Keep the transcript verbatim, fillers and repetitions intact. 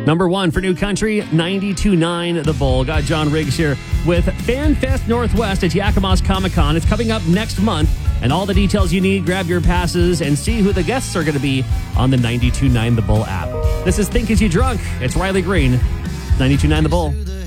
Number one for New Country, ninety-two point nine The Bull. Got John Riggs here with FanFest Northwest at Yakima's Comic Con. It's coming up next month, and all the details you need, grab your passes and see who the guests are going to be on the ninety-two point nine The Bull app. This is Think Is You Drunk? It's Riley Green, ninety-two point nine The Bull.